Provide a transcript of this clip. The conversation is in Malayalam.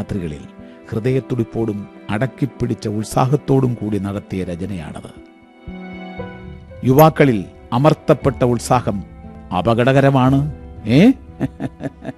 രാത്രികളിൽ ഹൃദയത്തുടിപ്പോടും അടക്കിപ്പിടിച്ച ഉത്സാഹത്തോടും കൂടി നടത്തിയ രചനയാണത്. യുവാക്കളിൽ അമർത്തപ്പെട്ട ഉത്സാഹം അപകടകരമാണ്.